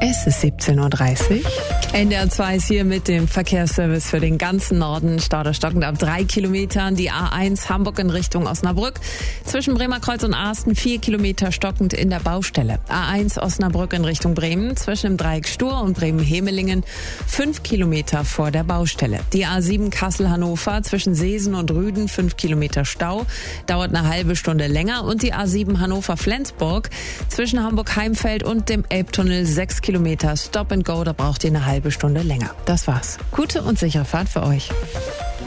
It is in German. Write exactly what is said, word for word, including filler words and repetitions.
Es ist siebzehn Uhr dreißig. N D R zwei ist hier mit dem Verkehrsservice für den ganzen Norden. Stau der stockend ab drei Kilometern. Die A eins Hamburg in Richtung Osnabrück. Zwischen Bremerkreuz und Asten vier Kilometer stockend in der Baustelle. A eins Osnabrück in Richtung Bremen. Zwischen dem Dreieck Stur und Bremen-Hemelingen fünf Kilometer vor der Baustelle. Die A sieben Kassel-Hannover zwischen Seesen und Rüden fünf Kilometer Stau. Dauert eine halbe Stunde länger. Und die A sieben Hannover-Flensburg zwischen Hamburg-Heimfeld und dem Elbtunnel sechs Kilometer Stop and Go. Da braucht ihr eine halbe Stunde länger. Das war's. Gute und sichere Fahrt für euch.